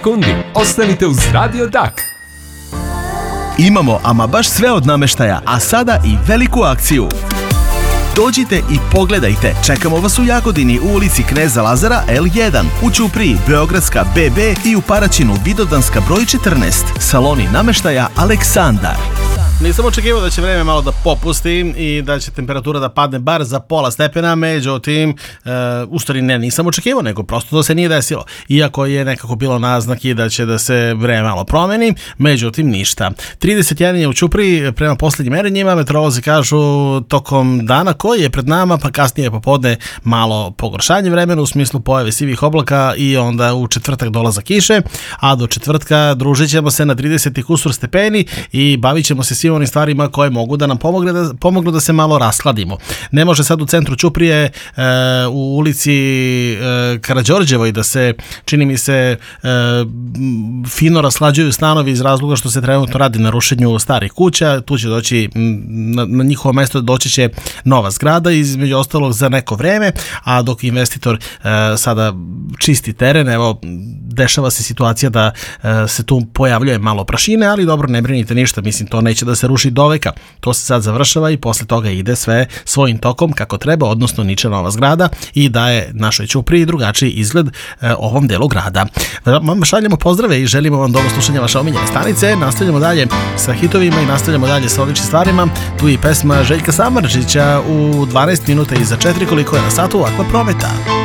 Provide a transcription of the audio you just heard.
Kundi, ostanite uz Radio Dak. Imamo ama baš sve od namještaja, a sada i veliku akciju. Dođite i pogledajte, čekamo vas u Jagodini u ulici Kneza Lazara L1, u Ćupriji Beogradska BB i u Paraćinu Vidovdanska broj 14. Saloni namještaja Aleksandar. Nisam očekivao da će vreme malo da popusti i da će temperatura da padne bar za pola stepena, međutim, u stvari nisam očekivao, nego prosto to se nije desilo. Iako je nekako bilo naznaki da će da se vreme malo promeni, međutim ništa. 31 je u Ćupriji prema posljednjim merenjima, meteorolozi kažu tokom dana koji je pred nama, pa kasnije popodne malo pogoršanje vremena u smislu pojave sivih oblaka i onda u četvrtak dolaza kiše, a do četvrtka družit ćemo se na 30 kusur stepeni i bavit ćemo se svim onim stvarima koje mogu da nam pomognu da se malo rashladimo. Ne može sad u centru Ćuprije u ulici Karađorđevoj da se, čini mi se, fino raslađuju stanovi iz razloga što se trenutno radi na rušenju starih kuća. Tu će doći, na njihovo mesto doći će nova zgrada, između ostalog za neko vreme, a dok investitor sada čisti teren, evo, dešava se situacija da se tu pojavljuje malo prašine, ali dobro, ne brinite ništa, mislim, to neće da se ruši do veka. To se sad završava i posle toga ide sve svojim tokom kako treba, odnosno niče nova zgrada i daje našoj Ćupriji drugačiji izgled ovom delu grada. Vam šaljemo pozdrave i želimo vam dobro slušanja vaše omiljene stanice. Nastavljamo dalje sa hitovima i nastavljamo dalje sa odličnim stvarima. Tu je pesma Željka Samardžića u 12 minuta iza 4, koliko je na satu Akva Prometa.